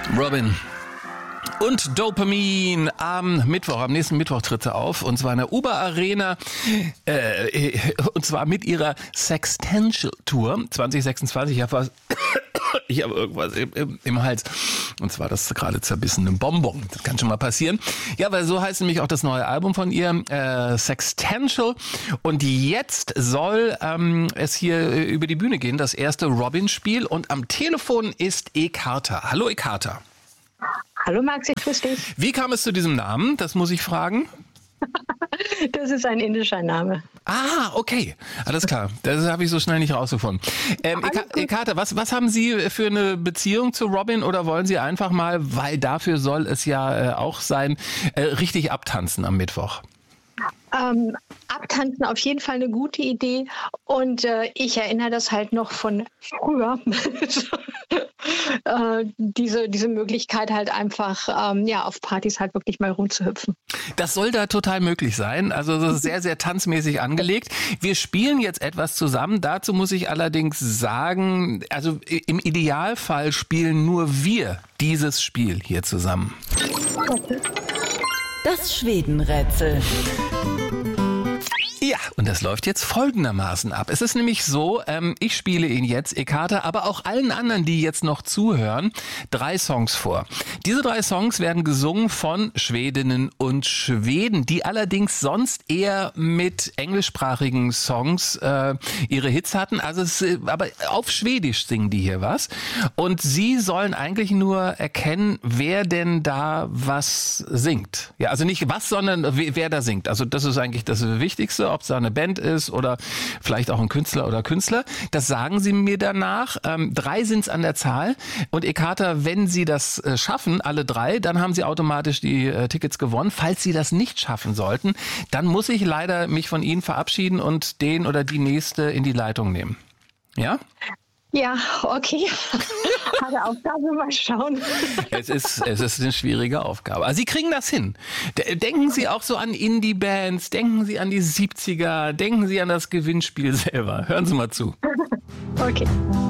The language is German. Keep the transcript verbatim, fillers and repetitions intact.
Robin und Dopamin am Mittwoch, am nächsten Mittwoch tritt sie auf, und zwar in der Uber Arena, äh, und zwar mit ihrer Sextential Tour zwanzig sechsundzwanzig. Ich habe was, ich habe irgendwas im, im, im Hals, und zwar das gerade zerbissene Bonbon. Das kann schon mal passieren. Ja, weil so heißt nämlich auch das neue Album von ihr, äh, Sextential. Und jetzt soll ähm, es hier über die Bühne gehen, das erste Robin-Spiel. Und am Telefon ist Ekata. Hallo Ekata. Hallo Max, ich grüße dich. Wie kam es zu diesem Namen? Das muss ich fragen. Das ist ein indischer Name. Ah, okay. Alles klar. Das habe ich so schnell nicht rausgefunden. Ähm, Eka- Ekata, was, was haben Sie für eine Beziehung zu Robin, oder wollen Sie einfach mal, weil dafür soll es ja äh, auch sein, äh, richtig abtanzen am Mittwoch? Ähm, abtanzen auf jeden Fall eine gute Idee, und äh, ich erinnere das halt noch von früher, äh, diese, diese Möglichkeit halt einfach ähm, ja, auf Partys halt wirklich mal rumzuhüpfen. Das soll da total möglich sein, also das ist sehr, sehr tanzmäßig angelegt. Wir spielen jetzt etwas zusammen, dazu muss ich allerdings sagen, also im Idealfall spielen nur wir dieses Spiel hier zusammen. Okay. Das Schwedenrätsel. Ja, und das läuft jetzt folgendermaßen ab. Es ist nämlich so, ähm, ich spiele Ihnen jetzt, Ekata, aber auch allen anderen, die jetzt noch zuhören, drei Songs vor. Diese drei Songs werden gesungen von Schwedinnen und Schweden, die allerdings sonst eher mit englischsprachigen Songs äh, ihre Hits hatten. Also es, aber auf Schwedisch singen die hier was. Und Sie sollen eigentlich nur erkennen, wer denn da was singt. Ja, also nicht was, sondern wer da singt. Also das ist eigentlich das Wichtigste. Ob es da eine Band ist oder vielleicht auch ein Künstler oder Künstler. Das sagen Sie mir danach. Ähm, drei sind es an der Zahl. Und Ekata, wenn Sie das äh, schaffen, alle drei, dann haben Sie automatisch die äh, Tickets gewonnen. Falls Sie das nicht schaffen sollten, dann muss ich leider mich von Ihnen verabschieden und den oder die nächste in die Leitung nehmen. Ja? Ja, okay. Harte Aufgabe, mal schauen. Es ist, es ist eine schwierige Aufgabe. Aber Sie kriegen das hin. Denken Sie auch so an Indie-Bands, denken Sie an die siebziger, denken Sie an das Gewinnspiel selber. Hören Sie mal zu. Okay.